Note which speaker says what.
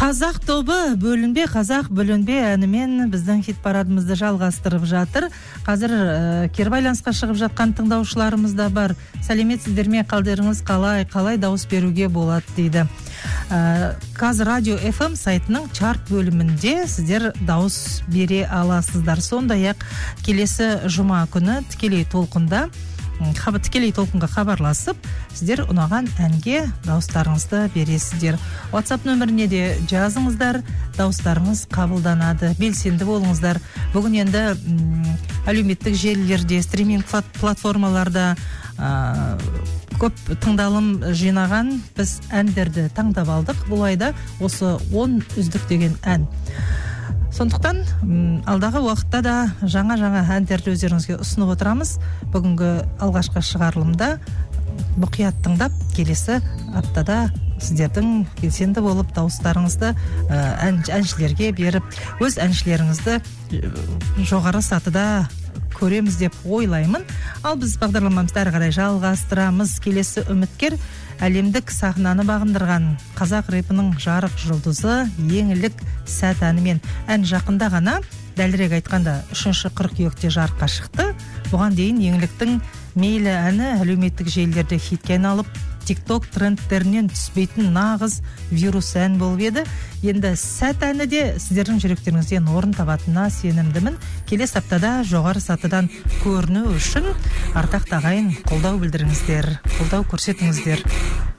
Speaker 1: Қазақ тобы бөлінбе, қазақ бөлінбе әнімен біздің хит парадымызды жалғастырып жатыр. Қазір кері байланысқа шығып жатқан тыңдаушыларымыз да бар. Сәлеметсіздер ме, қалдырыңыз қалай дауыс беруге болады дейді. Қазір радио FM сайтының чарт бөлімінде сіздер дауыс бере аласыздар. Сондай-ақ келесі жұма күні тікелей толқынға хабарласып, сіздер ұнаған әнге дауыстарыңызды бересіздер. WhatsApp нөміріне де жазыңыздар, дауыстарыңыз қабылданады. Белсенді болыңыздар. Бүгін енді әлеуметтік желілерде, стриминг платформаларда көп тыңдалым жинаған біз әндерді таңдап алдық. Бұл айда осы 10 үздік деген ән. Сондықтан алдағы уақытта да жаңа әндерді өздеріңізге ұсынып отырамыз. Бүгінгі алғашқы шығарылымда мұқият тыңдап, келесі аптада сіздердің белсенді болып дауыстарыңызды әншілерге беріп, өз әншілеріңізді жоғары сатыда көреміз деп ойлаймын. Ал біз бағдарламамызды әрі қарай жалғастырамыз. Келесі үміткер әлемдік сахнаны бағындырған қазақ рэпінің жарық жұлдызы еңлік сәт әнімен. Ән жақында ғана, дәлірек айтқанда 3 қыркүйекте жарыққа шықты. Бұған дейін еңліктің мейлі әні әлеуметтік желілерде хитке айналып, TikTok трендтерінен түспейтін нағыз вирус ән болып еді. Енді сәт әні де сіздердің жүректеріңізден орын табатынына сенімдімін. Келесі аптада жоғары сатыдан көріну үшін ардақ тағайын қолдау білдіріңіздер, қолдау көрсетіңіздер.